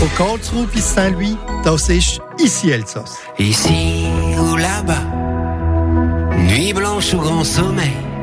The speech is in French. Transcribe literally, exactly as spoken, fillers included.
Von Karlsruhe bis Saint-Louis, das ist ici Elsass. Ici ou là-bas, nuit blanche ou grand sommeil,